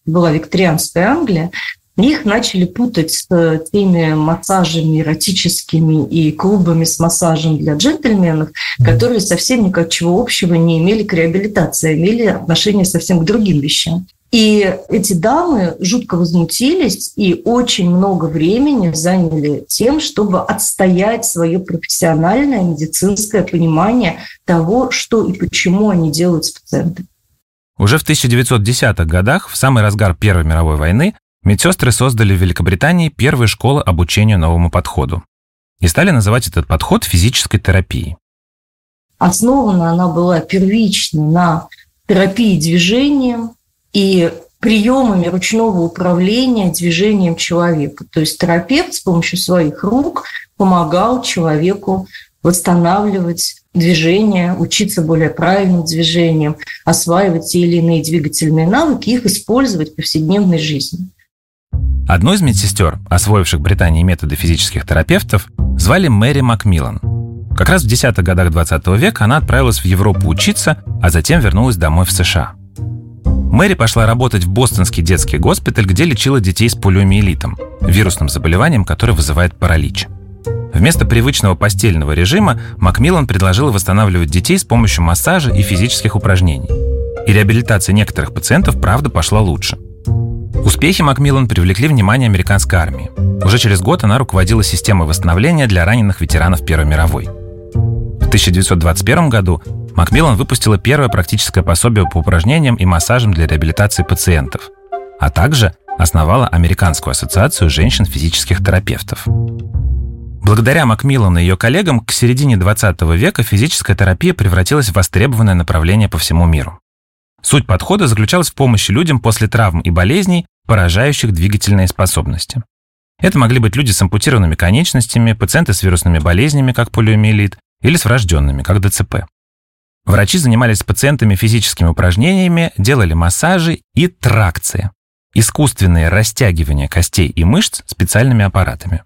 была викторианская Англия, их начали путать с теми массажами эротическими и клубами с массажем для джентльменов, которые совсем ничего общего не имели к реабилитации, имели отношение совсем к другим вещам. И эти дамы жутко возмутились и очень много времени заняли тем, чтобы отстоять свое профессиональное медицинское понимание того, что и почему они делают с пациентами. Уже в 1910-х годах, в самый разгар Первой мировой войны, медсестры создали в Великобритании первые школы обучения новому подходу и стали называть этот подход физической терапией. Основана она была первично на терапии движением и приемами ручного управления движением человека. То есть терапевт с помощью своих рук помогал человеку восстанавливать движение, учиться более правильным движениям, осваивать те или иные двигательные навыки, их использовать в повседневной жизни. Одну из медсестер, освоивших в Британии методы физических терапевтов, звали Мэри Макмиллан. Как раз в 10-х годах 20 века она отправилась в Европу учиться, а затем вернулась домой в США. Мэри пошла работать в бостонский детский госпиталь, где лечила детей с полиомиелитом, вирусным заболеванием, которое вызывает паралич. Вместо привычного постельного режима Макмиллан предложила восстанавливать детей с помощью массажа и физических упражнений. И реабилитация некоторых пациентов, правда, пошла лучше. Успехи Макмиллан привлекли внимание американской армии. Уже через год она руководила системой восстановления для раненых ветеранов Первой мировой. В 1921 году Макмиллан выпустила первое практическое пособие по упражнениям и массажам для реабилитации пациентов, а также основала Американскую ассоциацию женщин-физических терапевтов. Благодаря Макмиллан и ее коллегам к середине 20 века физическая терапия превратилась в востребованное направление по всему миру. Суть подхода заключалась в помощи людям после травм и болезней, поражающих двигательные способности. Это могли быть люди с ампутированными конечностями, пациенты с вирусными болезнями, как полиомиелит, или с врожденными, как ДЦП. Врачи занимались с пациентами физическими упражнениями, делали массажи и тракции – искусственные растягивания костей и мышц специальными аппаратами.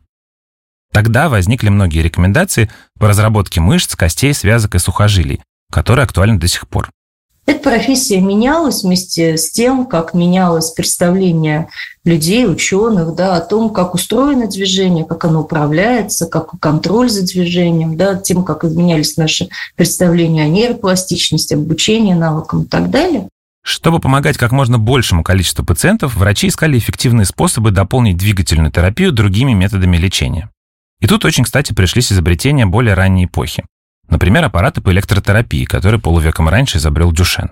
Тогда возникли многие рекомендации по разработке мышц, костей, связок и сухожилий, которые актуальны до сих пор. Эта профессия менялась вместе с тем, как менялось представление людей, ученых, о том, как устроено движение, как оно управляется, как контроль за движением, тем, как изменялись наши представления о нейропластичности, обучении навыкам и так далее. Чтобы помогать как можно большему количеству пациентов, врачи искали эффективные способы дополнить двигательную терапию другими методами лечения. И тут очень кстати пришлись изобретения более ранней эпохи. Например, аппараты по электротерапии, которые полувеком раньше изобрел Дюшен.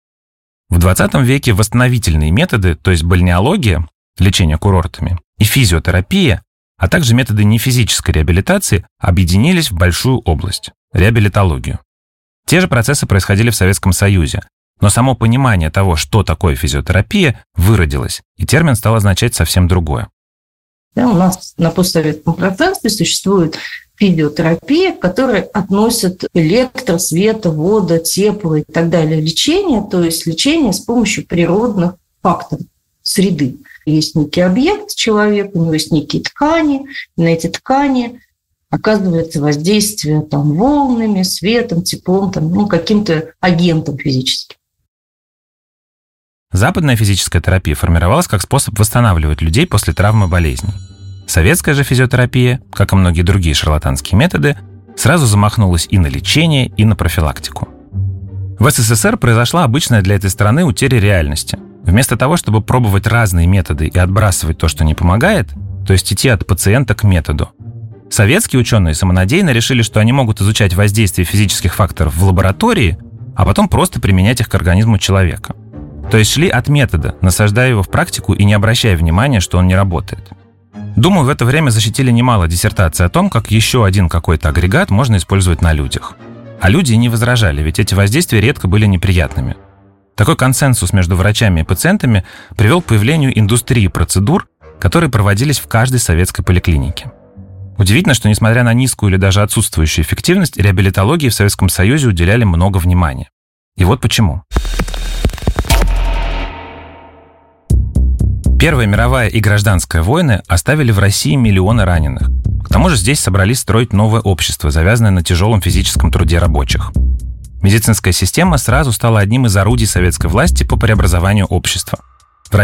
В 20 веке восстановительные методы, то есть бальнеология, лечение курортами, и физиотерапия, а также методы нефизической реабилитации объединились в большую область – реабилитологию. Те же процессы происходили в Советском Союзе, но само понимание того, что такое физиотерапия, выродилось, и термин стал означать совсем другое. У нас на постсоветском пространстве существует физиотерапия, к которой относят электро, света, вода, тепло и так далее лечение, то есть лечение с помощью природных факторов среды. Есть некий объект, человек, у него есть некие ткани, и на эти ткани оказывается воздействие волнами, светом, теплом, каким-то агентом физическим. Западная физическая терапия формировалась как способ восстанавливать людей после травм и болезней. Советская же физиотерапия, как и многие другие шарлатанские методы, сразу замахнулась и на лечение, и на профилактику. В СССР произошла обычная для этой страны утеря реальности. Вместо того, чтобы пробовать разные методы и отбрасывать то, что не помогает, то есть идти от пациента к методу, советские ученые самонадеянно решили, что они могут изучать воздействие физических факторов в лаборатории, а потом просто применять их к организму человека. То есть шли от метода, насаждая его в практику и не обращая внимания, что он не работает. Думаю, в это время защитили немало диссертаций о том, как еще один какой-то агрегат можно использовать на людях. А люди не возражали, ведь эти воздействия редко были неприятными. Такой консенсус между врачами и пациентами привел к появлению индустрии процедур, которые проводились в каждой советской поликлинике. Удивительно, что несмотря на низкую или даже отсутствующую эффективность, реабилитологии в Советском Союзе уделяли много внимания. И вот почему. Первая мировая и гражданская войны оставили в России миллионы раненых. К тому же здесь собрались строить новое общество, завязанное на тяжелом физическом труде рабочих. Медицинская система сразу стала одним из орудий советской власти по преобразованию общества.